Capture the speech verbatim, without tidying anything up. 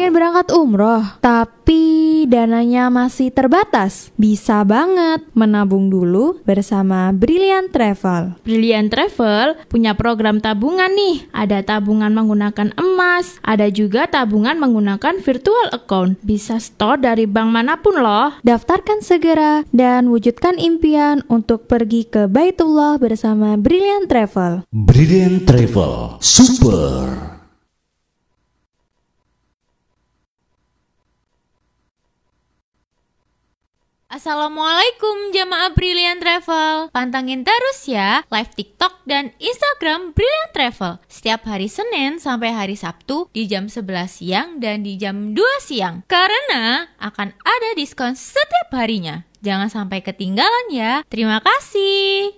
Pengen berangkat umroh, tapi dananya masih terbatas? Bisa banget menabung dulu bersama Brilliant Travel. Brilliant Travel punya program tabungan nih. Ada tabungan menggunakan emas, ada juga tabungan menggunakan virtual account. Bisa store dari bank manapun loh. Daftarkan segera dan wujudkan impian untuk pergi ke Baitullah bersama Brilliant Travel. Brilliant Travel, super. Assalamualaikum jamaah Brilliant Travel. Pantengin terus ya live TikTok dan Instagram Brilliant Travel setiap hari Senin sampai hari Sabtu di jam sebelas siang dan di jam dua siang. Karena akan ada diskon setiap harinya. Jangan sampai ketinggalan ya. Terima kasih.